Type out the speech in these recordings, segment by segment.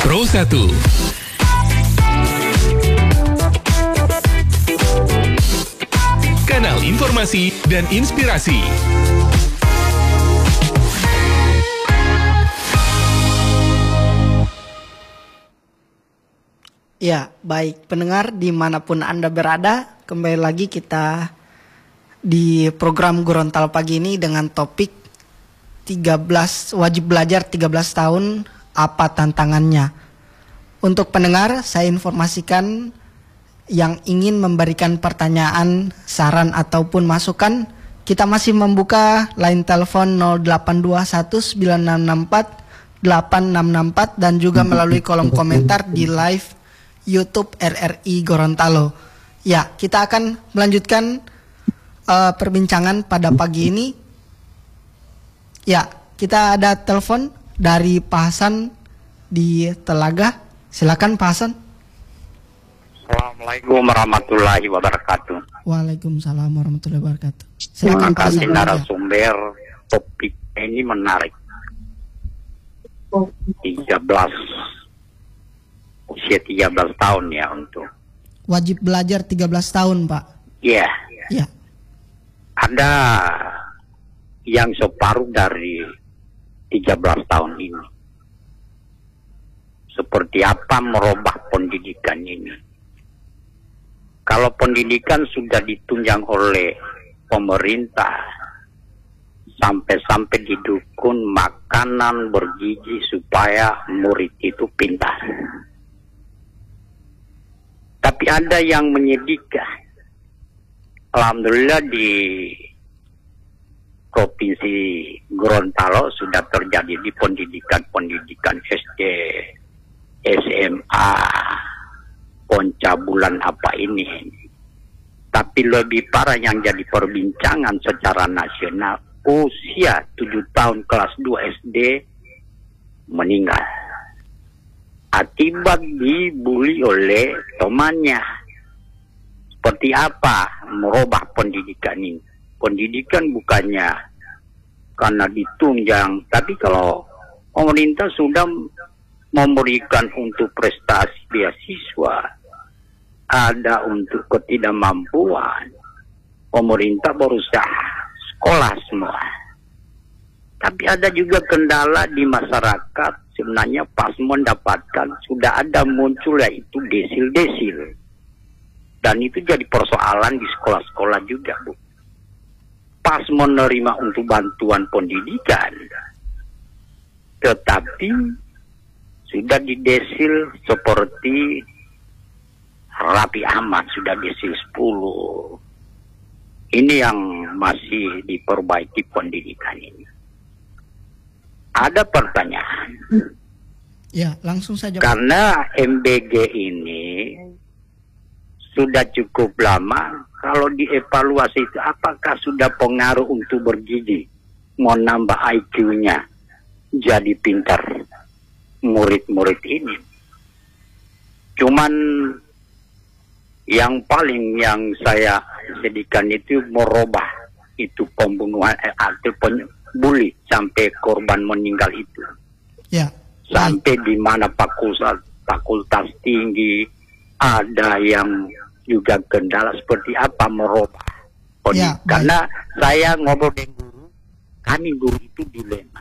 Pro 1. Kanal informasi dan inspirasi. Ya, baik pendengar dimanapun Anda berada, kembali lagi kita di program Gorontalo pagi ini dengan topik 13 wajib belajar 13 tahun, apa tantangannya. Untuk pendengar, saya informasikan yang ingin memberikan pertanyaan, saran ataupun masukan, kita masih membuka line telepon 08219664 dan juga melalui kolom komentar di live YouTube RRI Gorontalo. Ya, kita akan melanjutkan perbincangan pada pagi ini. Ya, kita ada telepon dari Pak Hasan di Telaga. Silakan Pak Hasan. Assalamualaikum warahmatullahi wabarakatuh. Waalaikumsalam warahmatullahi wabarakatuh. Silakan Pak Hasan. Narasumber topik ini menarik. 13 tahun ya untuk wajib belajar 13 tahun, Pak. Iya. Ya. Ada yang separuh dari 13 tahun ini. Seperti apa merubah pendidikan ini? Kalau pendidikan sudah ditunjang oleh pemerintah, sampai-sampai didukung makanan bergizi supaya murid itu pintar. Tapi ada yang menyedihkan. Alhamdulillah di Provinsi Gorontalo sudah terjadi di pendidikan SD, SMA, pencabulan apa ini. Tapi lebih parah yang jadi perbincangan secara nasional, usia 7 tahun kelas 2 SD meninggal. Akibat dibully oleh temannya. Seperti apa merubah pendidikan ini? Pendidikan bukannya karena ditunjang, tapi kalau pemerintah sudah memberikan untuk prestasi beasiswa, ada untuk ketidakmampuan, pemerintah berusaha sekolah semua. Tapi ada juga kendala di masyarakat. Sebenarnya pas mendapatkan sudah ada muncul yaitu desil-desil. Dan itu jadi persoalan di sekolah-sekolah juga, Bu. Pas menerima untuk bantuan pendidikan, tetapi sudah didesil seperti Raffi Ahmad, sudah desil 10. Ini yang masih diperbaiki pendidikan ini. Ada pertanyaan. Ya, langsung saja. Karena MBG ini sudah cukup lama, kalau dievaluasi itu apakah sudah pengaruh untuk bergizi, mau nambah IQ-nya, jadi pintar murid-murid ini. Cuman yang paling yang saya sedihkan itu merubah itu pembunuhan atau bully sampai korban meninggal itu. Ya. Sampai di mana fakultas tinggi ada yang juga kendala seperti apa merubah. Ya, karena saya ngobrol dengan guru, kami guru itu dilema.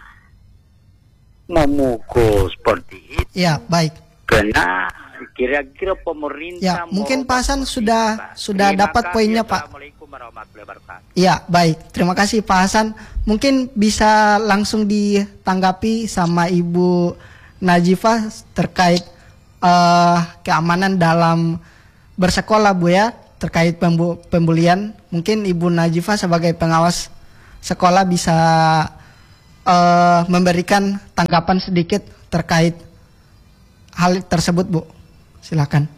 Memukul seperti itu. Ya, baik. Karena kira-kira pemerintah. Ya, mungkin Pak Hasan sudah dapat poinnya, Pak. Assalamualaikum warahmatullahi wabarakatuh. Ya, baik. Terima kasih Pak Hasan. Mungkin bisa langsung ditanggapi sama Ibu Najifah terkait keamanan dalam bersekolah, Bu ya, terkait pembulian. Mungkin Ibu Najifah sebagai pengawas sekolah bisa memberikan tanggapan sedikit terkait hal tersebut, Bu. Silakan.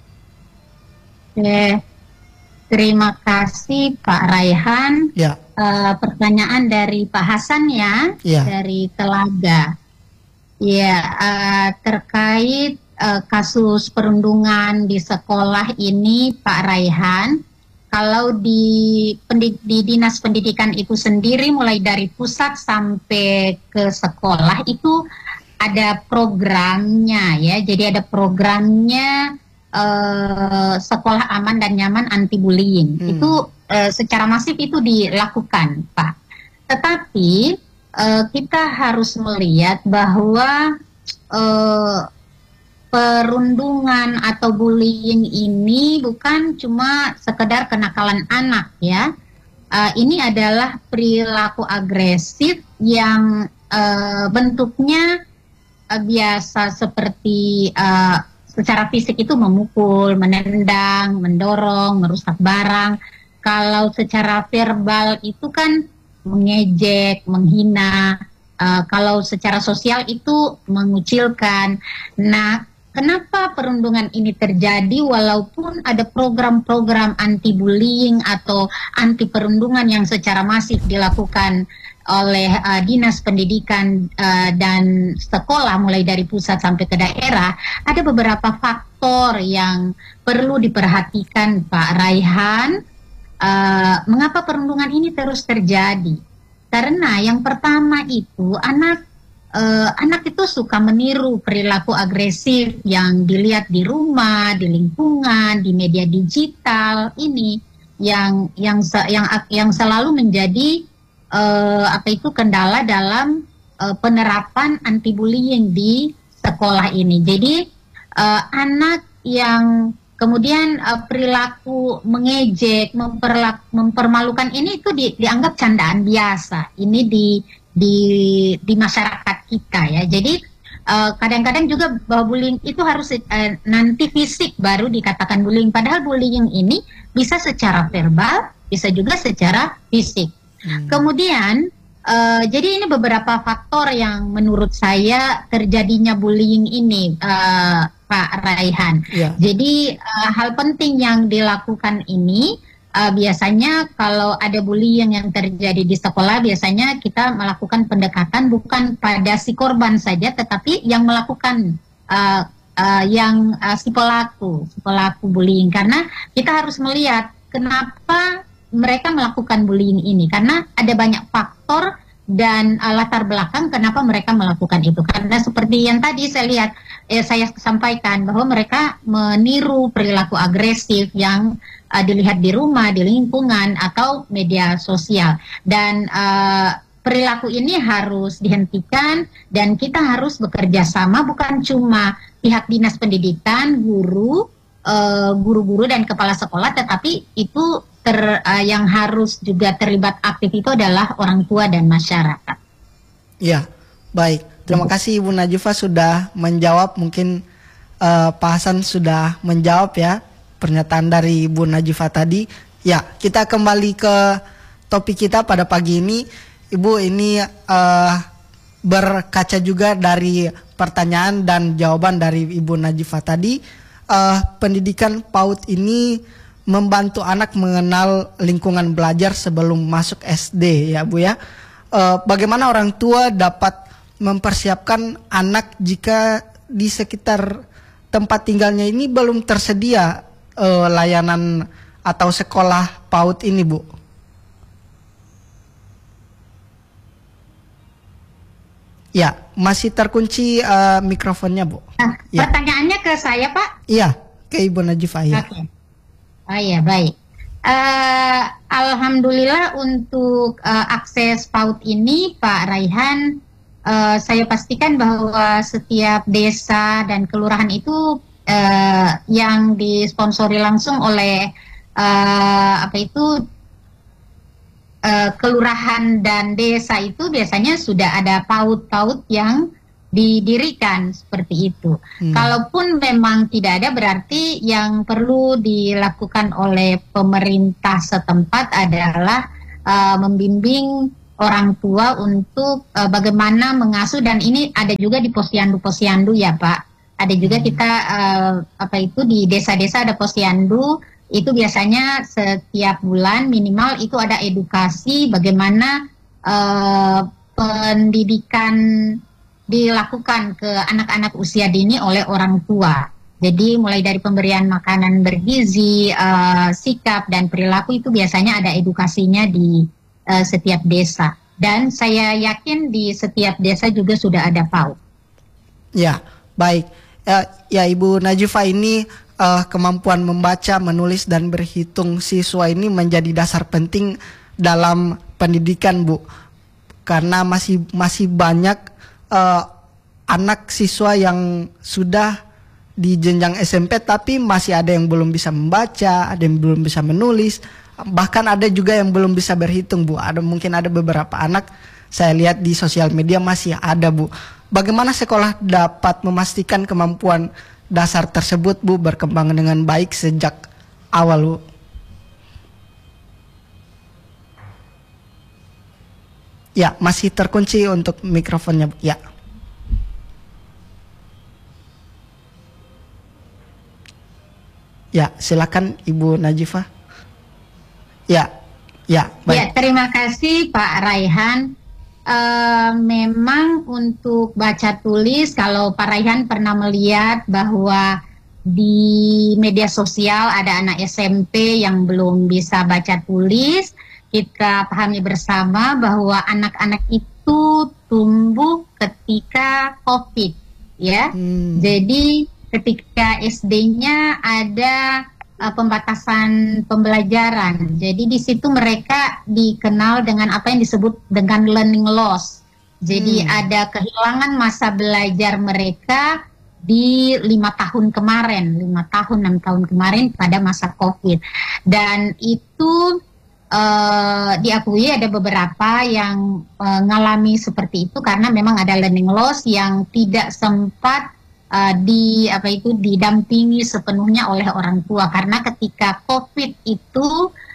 Terima kasih Pak Raihan. Ya. Pertanyaan dari Pak Hasan ya, dari Telaga. Ya, terkait kasus perundungan di sekolah ini, Pak Raihan, kalau di Dinas Pendidikan itu sendiri mulai dari pusat sampai ke sekolah itu ada programnya ya. Jadi ada programnya sekolah aman dan nyaman anti bullying. Itu secara masif itu dilakukan, Pak. Tetapi kita harus melihat bahwa perundungan atau bullying ini bukan cuma sekedar kenakalan anak ya. Ini adalah perilaku agresif yang bentuknya biasa seperti secara fisik itu memukul, menendang, mendorong, merusak barang. Kalau secara verbal itu kan mengejek, menghina. Kalau secara sosial itu mengucilkan. Nah, kenapa perundungan ini terjadi walaupun ada program-program anti-bullying atau anti-perundungan yang secara masif dilakukan oleh Dinas Pendidikan dan sekolah mulai dari pusat sampai ke daerah, ada beberapa faktor yang perlu diperhatikan, Pak Raihan. Mengapa perundungan ini terus terjadi? Karena yang pertama itu anak itu suka meniru perilaku agresif yang dilihat di rumah, di lingkungan, di media digital ini yang selalu menjadi kendala dalam penerapan anti bullying di sekolah ini. Jadi anak yang kemudian perilaku mengejek, mempermalukan ini itu dianggap candaan biasa. Ini di masyarakat kita ya. Jadi kadang-kadang juga bahwa bullying itu harus nanti fisik baru dikatakan bullying. Padahal bullying ini bisa secara verbal, bisa juga secara fisik. Kemudian jadi ini beberapa faktor yang menurut saya terjadinya bullying ini, Pak Raihan. Yeah. Jadi hal penting yang dilakukan ini biasanya kalau ada bullying yang terjadi di sekolah, biasanya kita melakukan pendekatan bukan pada si korban saja, tetapi yang melakukan si pelaku bullying. Karena kita harus melihat kenapa mereka melakukan bullying ini, karena ada banyak faktor dan latar belakang kenapa mereka melakukan itu. Karena seperti yang tadi saya lihat, saya sampaikan bahwa mereka meniru perilaku agresif yang dilihat di rumah, di lingkungan atau media sosial. Dan perilaku ini harus dihentikan dan kita harus bekerja sama, bukan cuma pihak dinas pendidikan, guru-guru dan kepala sekolah, tetapi itu yang harus juga terlibat aktif itu adalah orang tua dan masyarakat. Ya, baik. Terima kasih Ibu Najwa sudah menjawab. Mungkin Pak Hasan sudah menjawab ya pernyataan dari Ibu Najwa tadi. Ya, kita kembali ke topik kita pada pagi ini. Ibu, ini berkaca juga dari pertanyaan dan jawaban dari Ibu Najwa tadi. Pendidikan PAUD ini membantu anak mengenal lingkungan belajar sebelum masuk SD ya Bu ya. Bagaimana orang tua dapat mempersiapkan anak jika di sekitar tempat tinggalnya ini belum tersedia layanan atau sekolah PAUD ini Bu? Ya, masih terkunci mikrofonnya Bu. Nah, ya. Pertanyaannya ke saya Pak? Iya, ke Ibu Najwa ya. Oke. Oh iya, baik. Alhamdulillah untuk akses PAUD ini Pak Raihan, saya pastikan bahwa setiap desa dan kelurahan itu yang disponsori langsung oleh kelurahan dan desa itu biasanya sudah ada PAUD yang didirikan seperti itu. Kalaupun memang tidak ada, berarti yang perlu dilakukan oleh pemerintah setempat adalah membimbing orang tua untuk bagaimana mengasuh, dan ini ada juga di posyandu ya Pak. Ada juga kita di desa-desa ada posyandu, itu biasanya setiap bulan minimal itu ada edukasi bagaimana pendidikan dilakukan ke anak-anak usia dini oleh orang tua. Jadi mulai dari pemberian makanan bergizi, sikap dan perilaku itu biasanya ada edukasinya di setiap desa. Dan saya yakin di setiap desa juga sudah ada PAUD. Ya, baik. Ya, Ibu Najifah, ini kemampuan membaca, menulis, dan berhitung siswa ini menjadi dasar penting dalam pendidikan, Bu. Karena masih banyak anak siswa yang sudah di jenjang SMP tapi masih ada yang belum bisa membaca, ada yang belum bisa menulis, bahkan ada juga yang belum bisa berhitung, Bu. Mungkin ada beberapa anak saya lihat di sosial media masih ada, Bu. Bagaimana sekolah dapat memastikan kemampuan dasar tersebut, Bu, berkembang dengan baik sejak awal, Bu? Ya, masih terkunci untuk mikrofonnya, Bu. Ya. Ya, silakan Ibu Najifah. Ya, baik. Ya, terima kasih Pak Raihan. Memang untuk baca tulis, kalau Pak Raihan pernah melihat bahwa di media sosial ada anak SMP yang belum bisa baca tulis, kita pahami bersama bahwa anak-anak itu tumbuh ketika COVID, ya. Jadi ketika SD-nya ada pembatasan pembelajaran. Jadi di situ mereka dikenal dengan apa yang disebut dengan learning loss. Jadi ada kehilangan masa belajar mereka di 5 tahun kemarin, 5 tahun, 6 tahun kemarin pada masa COVID. Dan itu diakui ada beberapa yang mengalami seperti itu karena memang ada learning loss yang tidak sempat didampingi sepenuhnya oleh orang tua, karena ketika COVID itu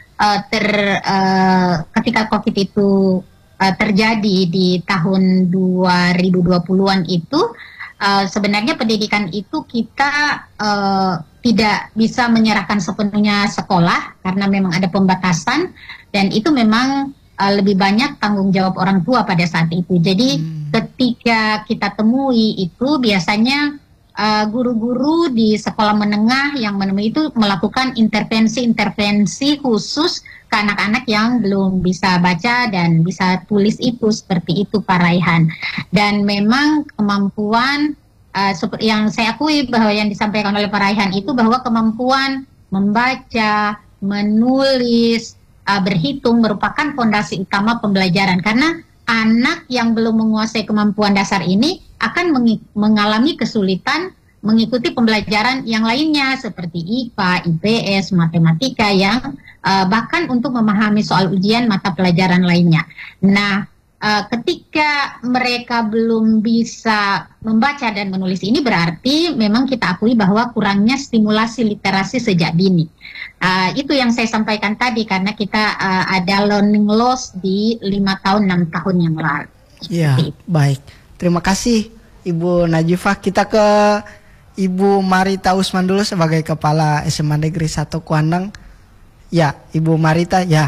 terjadi di tahun 2020-an itu sebenarnya pendidikan itu kita tidak bisa menyerahkan sepenuhnya sekolah karena memang ada pembatasan, dan itu memang lebih banyak tanggung jawab orang tua pada saat itu. Jadi ketika kita temui itu biasanya guru-guru di sekolah menengah yang menemui itu melakukan intervensi khusus ke anak-anak yang belum bisa baca dan bisa tulis itu, seperti itu Pak Raihan. Dan memang kemampuan seperti yang saya akui bahwa yang disampaikan oleh Pak Raihan itu, bahwa kemampuan membaca, menulis, berhitung merupakan fondasi utama pembelajaran, karena anak yang belum menguasai kemampuan dasar ini akan mengalami kesulitan mengikuti pembelajaran yang lainnya seperti IPA, IPS, matematika yang bahkan untuk memahami soal ujian mata pelajaran lainnya. Nah, ketika mereka belum bisa membaca dan menulis ini berarti memang kita akui bahwa kurangnya stimulasi literasi sejak dini. Itu yang saya sampaikan tadi, karena kita ada learning loss di 5 tahun, 6 tahun yang lalu. Ya, baik. Terima kasih Ibu Najifah. Kita ke Ibu Marita Usman dulu sebagai Kepala SMA Negeri 1 Kuandang. Ya, Ibu Marita, ya.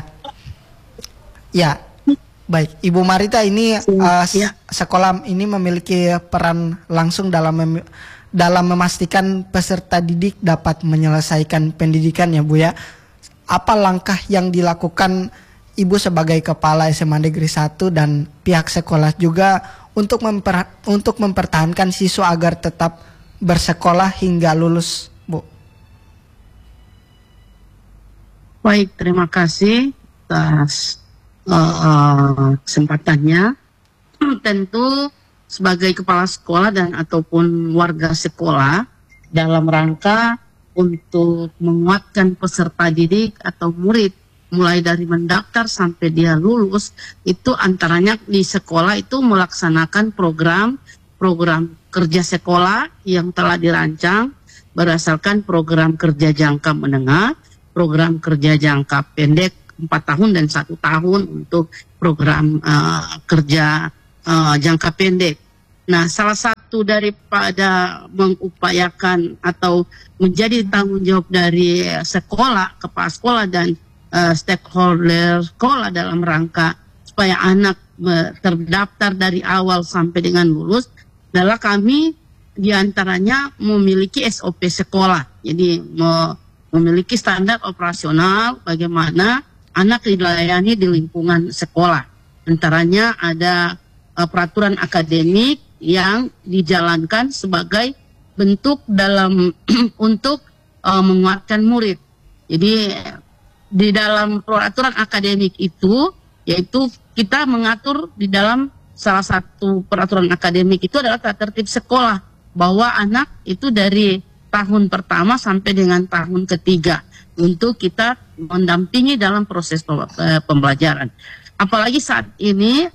Baik, Ibu Marita, ini sekolah ini memiliki peran langsung dalam memastikan peserta didik dapat menyelesaikan pendidikan, ya Bu ya. Apa langkah yang dilakukan Ibu sebagai Kepala SMA Negeri 1 dan pihak sekolah juga untuk mempertahankan siswa agar tetap bersekolah hingga lulus, Bu? Baik, terima kasih atas kesempatannya. Tentu sebagai kepala sekolah dan ataupun warga sekolah dalam rangka untuk menguatkan peserta didik atau murid mulai dari mendaftar sampai dia lulus, itu antaranya di sekolah itu melaksanakan program kerja sekolah yang telah dirancang berdasarkan program kerja jangka menengah, program kerja jangka pendek 4 tahun dan 1 tahun untuk program kerja jangka pendek. Nah, salah satu daripada mengupayakan atau menjadi tanggung jawab dari sekolah, kepala sekolah dan stakeholder sekolah dalam rangka supaya anak terdaftar dari awal sampai dengan lulus adalah kami diantaranya memiliki SOP sekolah. Jadi memiliki standar operasional bagaimana anak dilayani di lingkungan sekolah. Antaranya ada peraturan akademik yang dijalankan sebagai bentuk dalam untuk menguatkan murid. Jadi di dalam peraturan akademik itu, yaitu kita mengatur di dalam salah satu peraturan akademik itu adalah tata tertib sekolah, bahwa anak itu dari tahun pertama sampai dengan tahun ketiga untuk kita mendampingi dalam proses pembelajaran. Apalagi saat ini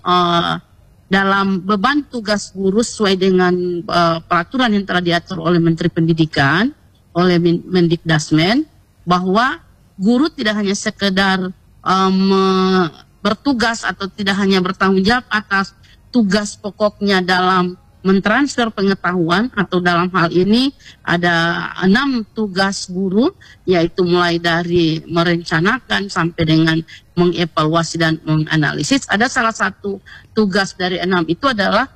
dalam beban tugas guru sesuai dengan peraturan yang telah diatur oleh Menteri Pendidikan, oleh Mendikdasmen, bahwa guru tidak hanya sekedar bertugas atau tidak hanya bertanggung jawab atas tugas pokoknya dalam mentransfer pengetahuan, atau dalam hal ini ada 6 tugas guru, yaitu mulai dari merencanakan sampai dengan mengevaluasi dan menganalisis. Ada salah satu tugas dari 6 itu adalah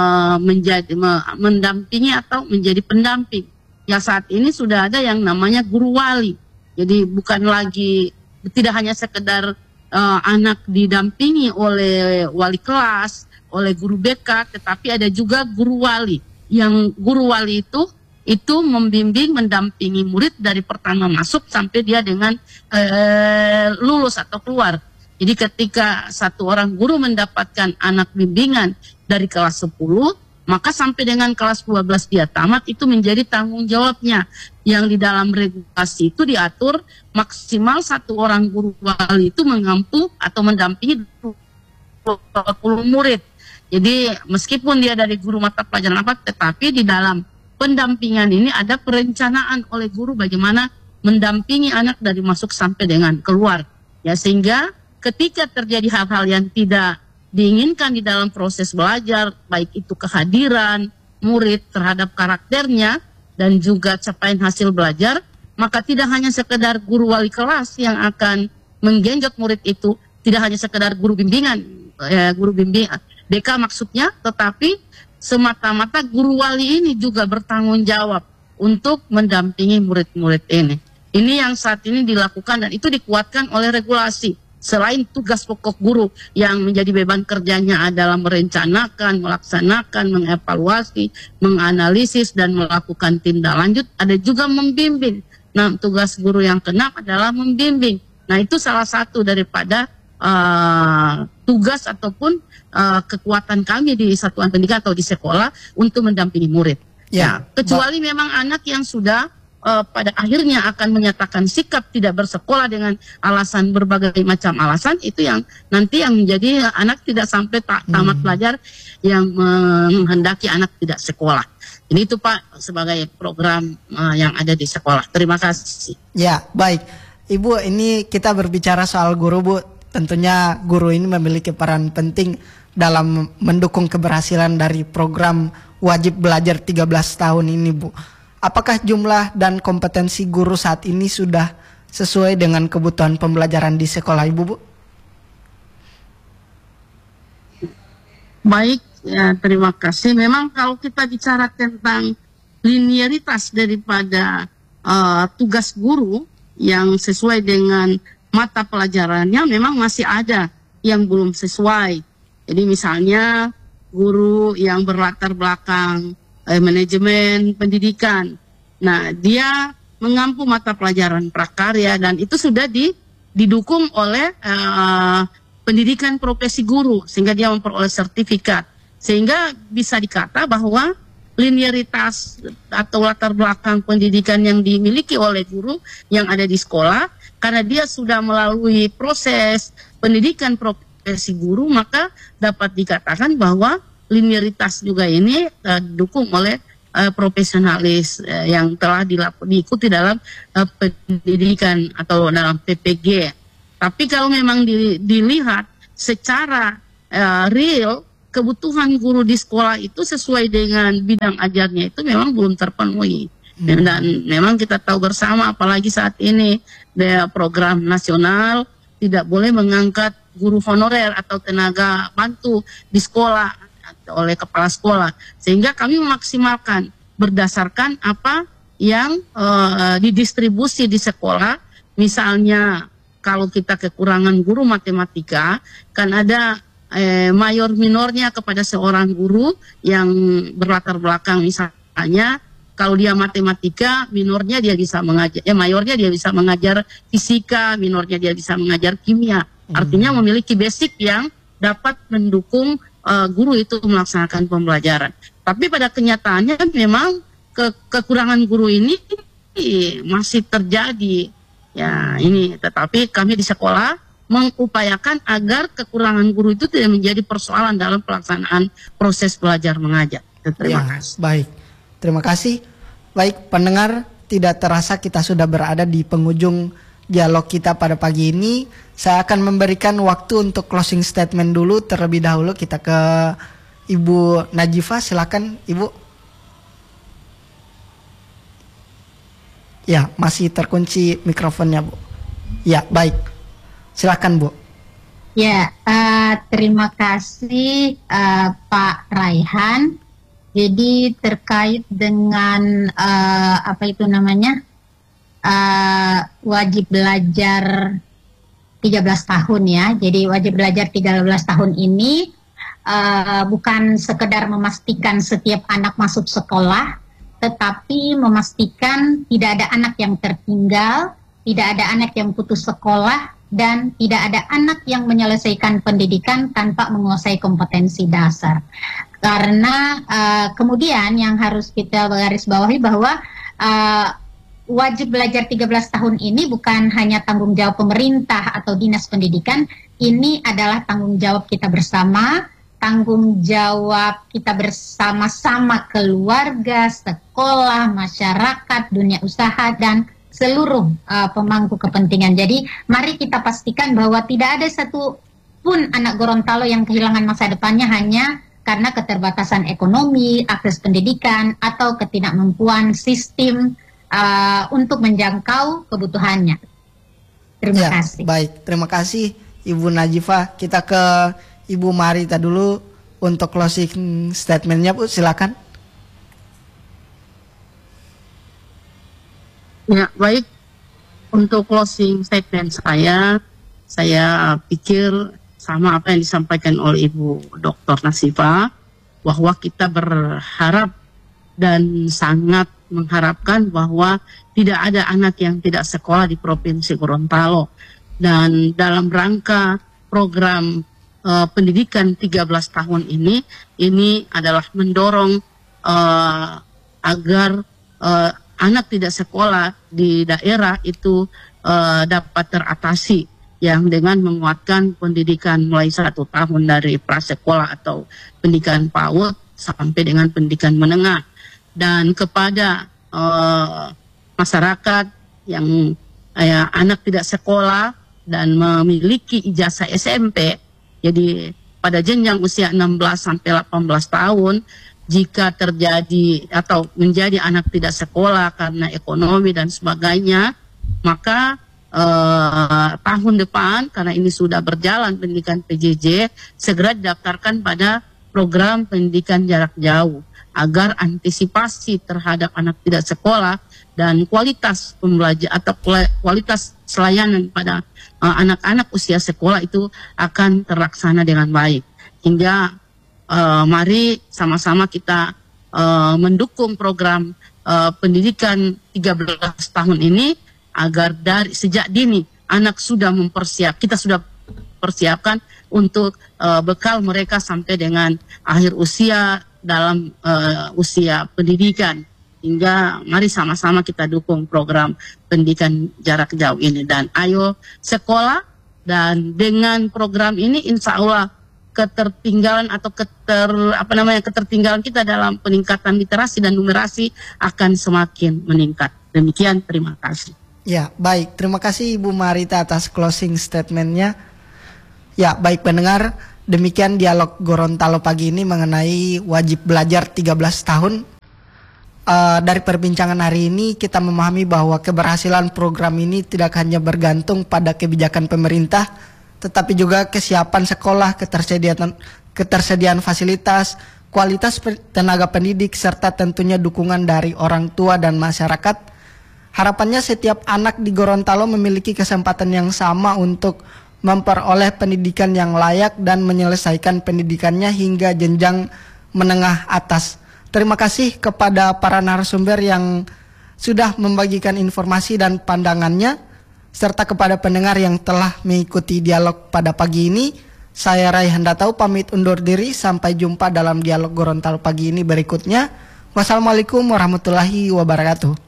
mendampingi atau menjadi pendamping. Ya, saat ini sudah ada yang namanya guru wali. Jadi bukan lagi, tidak hanya sekedar anak didampingi oleh wali kelas, oleh guru BK, tetapi ada juga guru wali. Yang guru wali itu membimbing, mendampingi murid dari pertama masuk sampai dia dengan lulus atau keluar. Jadi ketika satu orang guru mendapatkan anak bimbingan dari kelas 10, maka sampai dengan kelas 12 dia tamat, itu menjadi tanggung jawabnya. Yang di dalam regulasi itu diatur maksimal satu orang guru wali itu mengampu atau mendampingi 20 murid. Jadi meskipun dia dari guru mata pelajaran apa, tetapi di dalam pendampingan ini ada perencanaan oleh guru bagaimana mendampingi anak dari masuk sampai dengan keluar. Ya, sehingga ketika terjadi hal-hal yang tidak diinginkan di dalam proses belajar, baik itu kehadiran murid terhadap karakternya dan juga capaian hasil belajar, maka tidak hanya sekedar guru wali kelas yang akan menggenjot murid itu, tidak hanya sekedar guru bimbingan, guru bimbing DK maksudnya, tetapi semata-mata guru wali ini juga bertanggung jawab untuk mendampingi murid-murid ini. Ini yang saat ini dilakukan dan itu dikuatkan oleh regulasi. Selain tugas pokok guru yang menjadi beban kerjanya adalah merencanakan, melaksanakan, mengevaluasi, menganalisis, dan melakukan tindak lanjut, ada juga membimbing. Nah, tugas guru yang keenam adalah membimbing. Nah, itu salah satu daripada tugas ataupun kekuatan kami di satuan pendidikan atau di sekolah untuk mendampingi murid. Ya, kecuali memang anak yang sudah pada akhirnya akan menyatakan sikap tidak bersekolah dengan alasan berbagai macam alasan, itu yang nanti yang menjadi anak tidak sampai tamat belajar yang menghendaki anak tidak sekolah. Ini itu Pak sebagai program yang ada di sekolah. Terima kasih. Ya, baik. Ibu, ini kita berbicara soal guru, Bu. Tentunya guru ini memiliki peran penting dalam mendukung keberhasilan dari program wajib belajar 13 tahun ini, Bu. Apakah jumlah dan kompetensi guru saat ini sudah sesuai dengan kebutuhan pembelajaran di sekolah, Ibu, Bu? Baik, ya, terima kasih. Memang kalau kita bicara tentang linearitas daripada tugas guru yang sesuai dengan mata pelajarannya, memang masih ada yang belum sesuai. Jadi misalnya guru yang berlatar belakang manajemen pendidikan, nah dia mengampu mata pelajaran prakarya dan itu sudah didukung oleh pendidikan profesi guru sehingga dia memperoleh sertifikat, sehingga bisa dikata bahwa linearitas atau latar belakang pendidikan yang dimiliki oleh guru yang ada di sekolah, karena dia sudah melalui proses pendidikan profesi guru, maka dapat dikatakan bahwa linearitas juga ini didukung oleh profesionalis yang telah diikuti dalam pendidikan atau dalam PPG. Tapi kalau memang dilihat secara real, kebutuhan guru di sekolah itu sesuai dengan bidang ajarnya itu memang belum terpenuhi. Dan memang kita tahu bersama, apalagi saat ini program nasional tidak boleh mengangkat guru honorer atau tenaga bantu di sekolah oleh kepala sekolah, sehingga kami memaksimalkan berdasarkan apa yang didistribusi di sekolah. Misalnya kalau kita kekurangan guru matematika, kan ada mayor minornya kepada seorang guru yang berlatar belakang, misalnya kalau dia matematika, minornya dia bisa mengajar, mayornya dia bisa mengajar fisika, minornya dia bisa mengajar kimia. Artinya memiliki basic yang dapat mendukung guru itu melaksanakan pembelajaran. Tapi pada kenyataannya memang kekurangan guru ini masih terjadi. Ya, ini tetapi kami di sekolah mengupayakan agar kekurangan guru itu tidak menjadi persoalan dalam pelaksanaan proses belajar mengajar. Terima kasih. Baik. Terima kasih. Baik, pendengar, tidak terasa kita sudah berada di penghujung dialog kita pada pagi ini. Saya akan memberikan waktu untuk closing statement dulu. Terlebih dahulu kita ke Ibu Najifah. Silakan, Ibu. Ya, masih terkunci mikrofonnya, Bu. Ya, baik. Silakan, Bu. Ya, terima kasih Pak Raihan. Jadi terkait dengan wajib belajar 13 tahun ya. Jadi wajib belajar 13 tahun ini bukan sekedar memastikan setiap anak masuk sekolah, tetapi memastikan tidak ada anak yang tertinggal, tidak ada anak yang putus sekolah, dan tidak ada anak yang menyelesaikan pendidikan tanpa menguasai kompetensi dasar. Karena kemudian yang harus kita garis bawahi bahwa wajib belajar 13 tahun ini bukan hanya tanggung jawab pemerintah atau dinas pendidikan, ini adalah tanggung jawab kita bersama, tanggung jawab kita bersama-sama keluarga, sekolah, masyarakat, dunia usaha, dan seluruh pemangku kepentingan. Jadi mari kita pastikan bahwa tidak ada satu pun anak Gorontalo yang kehilangan masa depannya hanya karena keterbatasan ekonomi, akses pendidikan, atau ketidakmampuan sistem untuk menjangkau kebutuhannya. Terima kasih. Baik, terima kasih Ibu Najifah. Kita ke Ibu Marita dulu untuk closing statementnya, Bu. Silakan. Ya, baik. Untuk closing statement saya pikir sama apa yang disampaikan oleh Ibu Dr. Nasifa, bahwa kita berharap dan sangat mengharapkan bahwa tidak ada anak yang tidak sekolah di Provinsi Gorontalo. Dan dalam rangka program pendidikan 13 tahun ini adalah mendorong agar anak tidak sekolah di daerah itu dapat teratasi, yang dengan menguatkan pendidikan mulai 1 tahun dari prasekolah atau pendidikan PAUD sampai dengan pendidikan menengah. Dan kepada masyarakat yang anak tidak sekolah dan memiliki ijazah SMP, jadi pada jenjang usia 16 sampai 18 tahun, jika terjadi atau menjadi anak tidak sekolah karena ekonomi dan sebagainya, maka tahun depan, karena ini sudah berjalan pendidikan PJJ, segera didaftarkan pada program pendidikan jarak jauh agar antisipasi terhadap anak tidak sekolah dan kualitas pembelajaran atau kualitas pelayanan pada anak-anak usia sekolah itu akan terlaksana dengan baik. Hingga mari sama-sama kita mendukung program pendidikan 13 tahun ini, agar dari sejak dini anak sudah kita sudah persiapkan untuk bekal mereka sampai dengan akhir usia dalam usia pendidikan. Hingga mari sama-sama kita dukung program pendidikan jarak jauh ini, dan ayo sekolah. Dan dengan program ini insya Allah ketertinggalan atau ketertinggalan kita dalam peningkatan literasi dan numerasi akan semakin meningkat. Demikian, terima kasih. Ya, baik. Terima kasih Ibu Marita atas closing statementnya. Ya, baik pendengar, demikian dialog Gorontalo pagi ini mengenai wajib belajar 13 tahun. Dari perbincangan hari ini kita memahami bahwa keberhasilan program ini tidak hanya bergantung pada kebijakan pemerintah, tetapi juga kesiapan sekolah, ketersediaan fasilitas, kualitas tenaga pendidik, serta tentunya dukungan dari orang tua dan masyarakat. Harapannya setiap anak di Gorontalo memiliki kesempatan yang sama untuk memperoleh pendidikan yang layak dan menyelesaikan pendidikannya hingga jenjang menengah atas. Terima kasih kepada para narasumber yang sudah membagikan informasi dan pandangannya, serta kepada pendengar yang telah mengikuti dialog pada pagi ini. Saya Raihan Datau pamit undur diri, sampai jumpa dalam dialog Gorontalo pagi ini berikutnya. Wassalamualaikum warahmatullahi wabarakatuh.